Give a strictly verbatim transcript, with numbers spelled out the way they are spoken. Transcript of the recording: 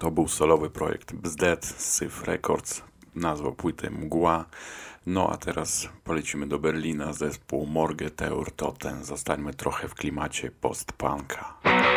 To był solowy projekt Bzdet, Syf Records, nazwał płytę Mgła. No a teraz polecimy do Berlina, zespół Morge Teur Toten. Zostańmy trochę w klimacie post-punka.